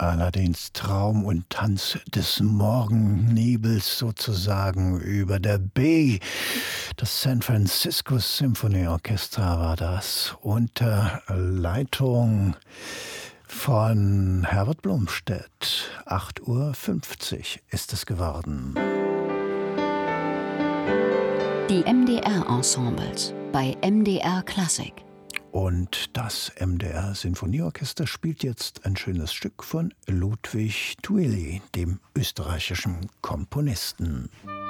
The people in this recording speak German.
Aladins Traum und Tanz des Morgennebels sozusagen über der Bay. Das San Francisco Symphony Orchestra war das unter Leitung von Herbert Blomstedt. 8:50 Uhr ist es geworden. Die MDR-Ensembles bei MDR Klassik. Und das MDR Sinfonieorchester spielt jetzt ein schönes Stück von Ludwig Thuilly, dem österreichischen Komponisten.